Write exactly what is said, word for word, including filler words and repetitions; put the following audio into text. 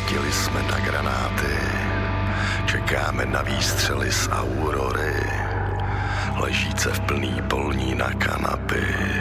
Jezdili jsme na granáty, čekáme na výstřely z Aurory, ležíce v plný polní na kanapy.